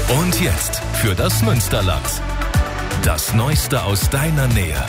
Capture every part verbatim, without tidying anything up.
Und jetzt für das Münsterland. Das Neueste aus deiner Nähe.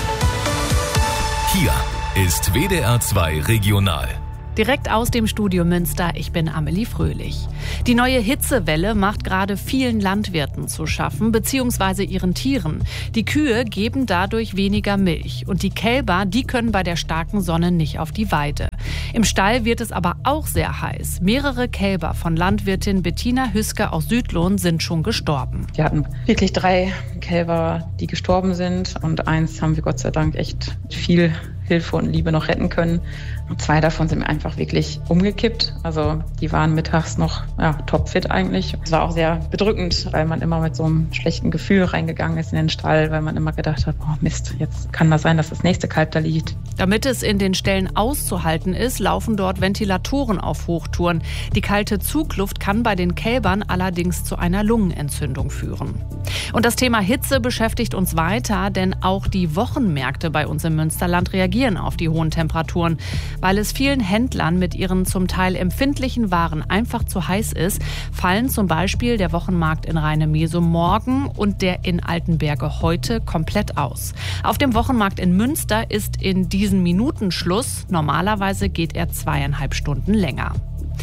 Hier ist W D R zwei Regional. Direkt aus dem Studio Münster, ich bin Amelie Fröhlich. Die neue Hitzewelle macht gerade vielen Landwirten zu schaffen, beziehungsweise ihren Tieren. Die Kühe geben dadurch weniger Milch und die Kälber, die können bei der starken Sonne nicht auf die Weide. Im Stall wird es aber auch sehr heiß. Mehrere Kälber von Landwirtin Bettina Hüske aus Südlohn sind schon gestorben. Wir hatten wirklich drei Kälber, die gestorben sind und eins haben wir Gott sei Dank echt viel Hilfe und Liebe noch retten können. Und zwei davon sind einfach wirklich umgekippt. Also die waren mittags noch ja, topfit eigentlich. Es war auch sehr bedrückend, weil man immer mit so einem schlechten Gefühl reingegangen ist in den Stall, weil man immer gedacht hat, oh Mist, jetzt kann das sein, dass das nächste Kalb da liegt. Damit es in den Ställen auszuhalten ist, laufen dort Ventilatoren auf Hochtouren. Die kalte Zugluft kann bei den Kälbern allerdings zu einer Lungenentzündung führen. Und das Thema Hitze beschäftigt uns weiter, denn auch die Wochenmärkte bei uns im Münsterland reagieren auf die hohen Temperaturen. Weil es vielen Händlern mit ihren zum Teil empfindlichen Waren einfach zu heiß ist, fallen zum Beispiel der Wochenmarkt in Rheine-Mesum morgen und der in Altenberge heute komplett aus. Auf dem Wochenmarkt in Münster ist in diesen Minuten Schluss. Normalerweise geht er zweieinhalb Stunden länger.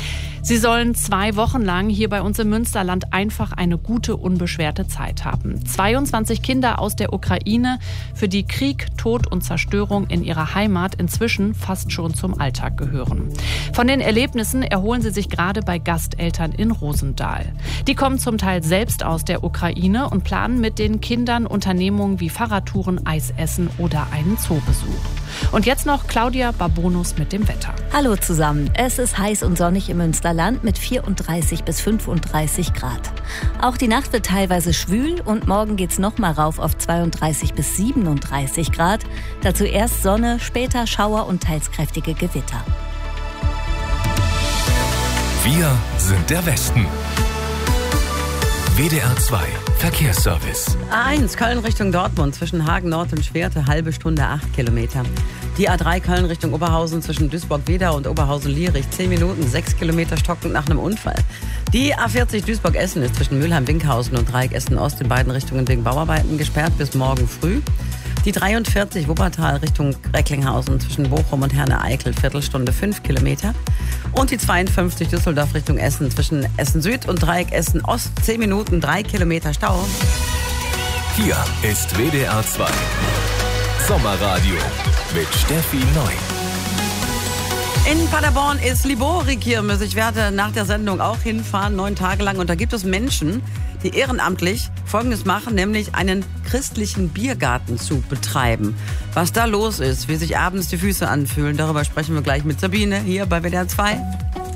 Sie sollen zwei Wochen lang hier bei uns im Münsterland einfach eine gute, unbeschwerte Zeit haben. zweiundzwanzig Kinder aus der Ukraine, für die Krieg, Tod und Zerstörung in ihrer Heimat inzwischen fast schon zum Alltag gehören. Von den Erlebnissen erholen sie sich gerade bei Gasteltern in Rosendahl. Die kommen zum Teil selbst aus der Ukraine und planen mit den Kindern Unternehmungen wie Fahrradtouren, Eisessen oder einen Zoobesuch. Und jetzt noch Claudia Babonus mit dem Wetter. Hallo zusammen. Es ist heiß und sonnig im Münsterland mit vierunddreißig bis fünfunddreißig Grad. Auch die Nacht wird teilweise schwül und morgen geht's noch mal rauf auf zweiunddreißig bis siebenunddreißig Grad. Dazu erst Sonne, später Schauer und teils kräftige Gewitter. Wir sind der Westen. W D R zwei Verkehrsservice. A eins Köln Richtung Dortmund zwischen Hagen Nord und Schwerte, halbe Stunde, acht Kilometer. Die A drei Köln Richtung Oberhausen zwischen Duisburg-Wedau und Oberhausen-Lierich, zehn Minuten, sechs Kilometer stockend nach einem Unfall. Die A vierzig Duisburg-Essen ist zwischen Mülheim-Winkhausen und Dreieck Essen-Ost in beiden Richtungen wegen Bauarbeiten gesperrt bis morgen früh. Die dreiundvierzig Wuppertal Richtung Recklinghausen zwischen Bochum und Herne-Eickel, Viertelstunde, fünf Kilometer. Und die zweiundfünfzig Düsseldorf Richtung Essen zwischen Essen Süd und Dreieck Essen Ost, zehn Minuten, drei Kilometer Stau. Hier ist W D R zwei Sommerradio mit Steffi Neu. In Paderborn ist Liborik-Kirmes. Ich werde nach der Sendung auch hinfahren, neun Tage lang. Und da gibt es Menschen, die ehrenamtlich Folgendes machen, nämlich einen christlichen Biergarten zu betreiben. Was da los ist, wie sich abends die Füße anfühlen, darüber sprechen wir gleich mit Sabine hier bei W D R zwei.